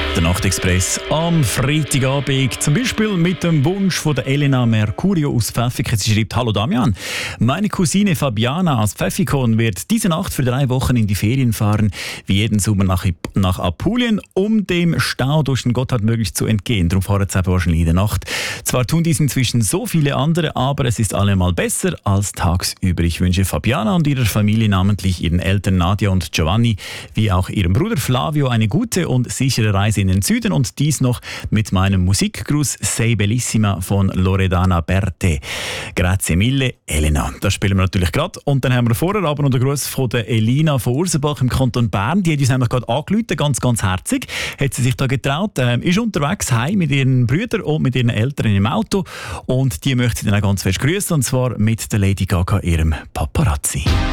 Der Nachtexpress am Freitagabend, zum Beispiel mit dem Wunsch von der Elena Mercurio aus Pfäffikon. Sie schreibt: Hallo Damian, meine Cousine Fabiana aus Pfäffikon wird diese Nacht für 3 Wochen in die Ferien fahren, wie jeden Sommer nach Apulien, um dem Stau durch den Gotthard möglichst zu entgehen. Darum fahren sie eben wahrscheinlich in der Nacht. Zwar tun dies inzwischen so viele andere, aber es ist allemal besser als tagsüber. Ich wünsche Fabiana und ihrer Familie, namentlich ihren Eltern Nadia und Giovanni, wie auch ihrem Bruder Flavio, eine gute und sichere Reise in den Süden, und dies noch mit meinem Musikgruß Sei Bellissima von Loredana Berthe. Grazie mille, Elena. Das spielen wir natürlich gerade. Und dann haben wir vorher aber noch den Gruß von der Elina von Ursenbach im Kanton Bern. Die hat uns nämlich gerade angerufen, ganz, ganz herzig. Hat sie sich da getraut, ist unterwegs heim mit ihren Brüdern und mit ihren Eltern im Auto. Und die möchte sie dann auch ganz fest grüßen, und zwar mit der Lady Gaga, ihrem Paparazzi.